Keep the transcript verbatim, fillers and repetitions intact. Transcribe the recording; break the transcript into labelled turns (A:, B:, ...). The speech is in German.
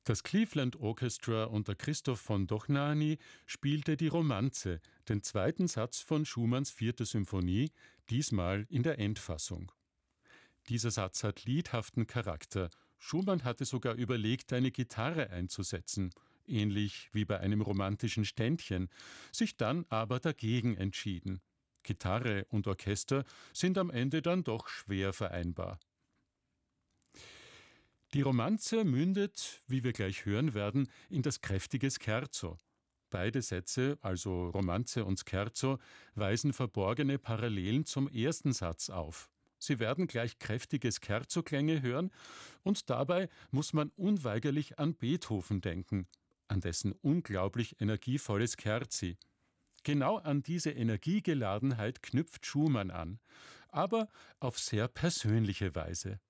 A: Das Cleveland Orchestra unter Christoph von Dohnányi spielte die Romanze, den zweiten Satz von Schumanns vierte Symphonie, diesmal in der Endfassung. Dieser Satz hat liedhaften Charakter. Schumann hatte sogar überlegt, eine Gitarre einzusetzen, ähnlich wie bei einem romantischen Ständchen, sich dann aber dagegen entschieden. Gitarre und Orchester sind am Ende dann doch schwer vereinbar. Die Romanze mündet, wie wir gleich hören werden, in das kräftige Scherzo. Beide Sätze, also Romanze und Scherzo, weisen verborgene Parallelen zum ersten Satz auf. Sie werden gleich kräftige Scherzo-Klänge hören und dabei muss man unweigerlich an Beethoven denken, an dessen unglaublich energievolle Scherzi. Genau an diese Energiegeladenheit knüpft Schumann an, aber auf sehr persönliche Weise.